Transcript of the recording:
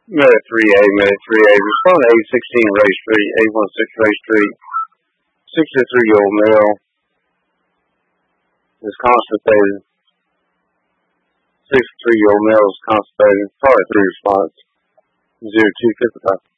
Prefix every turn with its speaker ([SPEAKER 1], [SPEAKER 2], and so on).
[SPEAKER 1] Med 3A, Med 3A. Respond to 816 Ray Street, 816 Ray Street. 63-year-old male is constipated. 63-year-old male is constipated. Probably 3 response. 0255.